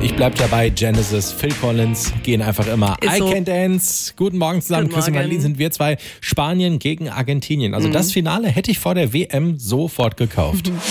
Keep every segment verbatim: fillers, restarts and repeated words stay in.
Ich bleib dabei, Genesis, Phil Collins gehen einfach immer. Ist I so. Can Dance. Guten Morgen zusammen. Guten Christian Morgen. Marlin sind wir zwei. Spanien gegen Argentinien. Also Mhm. das Finale hätte ich vor der W M sofort gekauft. Mhm.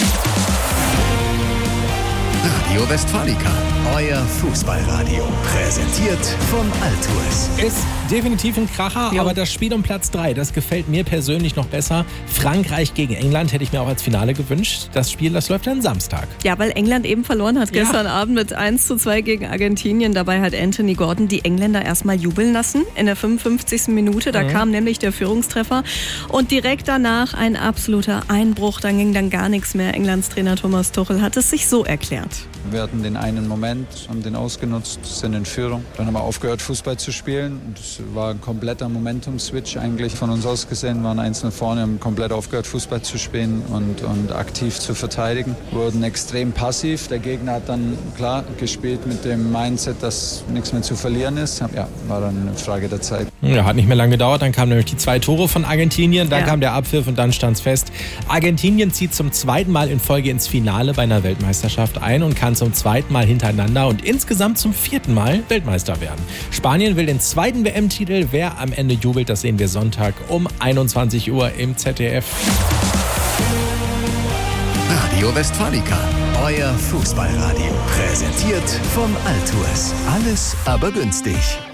Radio Westfalica, euer Fußballradio. Präsentiert von Altours. Ist definitiv ein Kracher, Jo. aber das Spiel um Platz drei, das gefällt mir persönlich noch besser. Frankreich gegen England hätte ich mir auch als Finale gewünscht. Das Spiel, das läuft dann Samstag. Ja, weil England eben verloren hat Ja. gestern Abend mit eins zu zwei gegen Argentinien. Dabei hat Anthony Gordon die Engländer erstmal jubeln lassen in der fünfundfünfzigsten Minute. Da Mhm. kam nämlich der Führungstreffer und direkt danach ein absoluter Einbruch. Dann ging dann gar nichts mehr. Englands Trainer Thomas Tuchel hat es sich so erklärt. Wir hatten den einen Moment, haben den ausgenutzt, sind in Führung. Dann haben wir aufgehört, Fußball zu spielen. Und es war ein kompletter Momentum-Switch eigentlich von uns aus gesehen. Wir waren einzeln vorne, haben komplett aufgehört, Fußball zu spielen und, und aktiv zu verteidigen. Wir wurden extrem passiv. Der Gegner hat dann, klar, gespielt mit dem Mindset, dass nichts mehr zu verlieren ist. Ja, war dann eine Frage der Zeit. Ja, hat nicht mehr lange gedauert. Dann kamen nämlich die zwei Tore von Argentinien. Dann Ja. kam der Abpfiff und dann stand es fest. Argentinien zieht zum zweiten Mal in Folge ins Finale bei einer Weltmeisterschaft ein und kann zum zweiten Mal hintereinander und insgesamt zum vierten Mal Weltmeister werden. Spanien will den zweiten W M-Titel. Wer am Ende jubelt, das sehen wir Sonntag um einundzwanzig Uhr im Z D F. Radio Westfalica, euer Fußballradio. Präsentiert von Altours. Alles aber günstig.